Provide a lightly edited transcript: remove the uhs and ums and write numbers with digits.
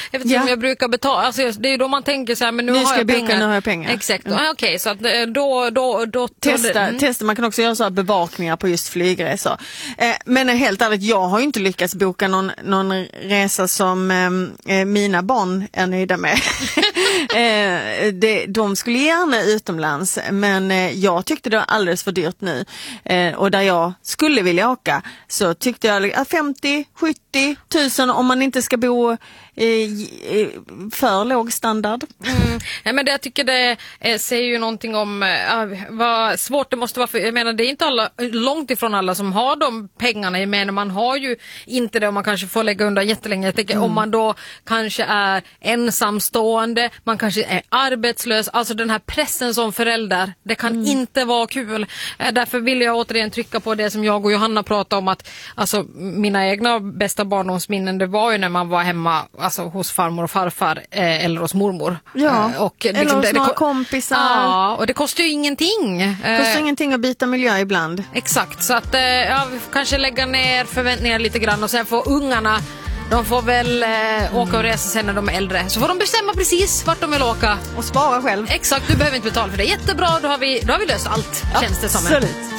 jag vet inte om jag brukar betala, alltså, det är ju då man tänker så här, men nu har jag pengar. Nu har jag pengar. Exakt, okej, så att då testa, man kan också göra så här bevakningar på just flygresor. Men helt ärligt, jag har ju inte lyckats boka någon resa som mina barn är nöjda med. De skulle gärna utomlands, men jag tyckte det var alldeles för dyrt nu. Och där jag skulle vilja åka så tyckte jag 50-70 000 om man inte ska bo för låg standard. Ja, men det, jag tycker det säger ju någonting om vad svårt det måste vara, för jag menar det är inte långt ifrån alla som har de pengarna. Jag menar man har ju inte det, och man kanske får lägga undan jättelänge. Jag tänker om man då kanske är ensamstående, man kanske är arbetslös, alltså den här pressen som förälder, det kan inte vara kul. Därför vill jag återigen trycka på det som jag och Johanna pratade om, att alltså mina egna bästa barndomsminnen, det var ju när man var hemma, alltså hos farmor och farfar eller hos mormor. Ja, och eller hos några kompisar. Ja, och det kostar ju ingenting. Det kostar ingenting att byta miljö ibland. Exakt, så att vi kanske lägga ner förväntningar lite grann, och sen får ungarna, de får väl åka och resa sen när de är äldre. Så får de bestämma precis vart de vill åka. Och spara själv. Exakt, du behöver inte betala för det. Jättebra, då har vi löst allt, känns det som. Absolut.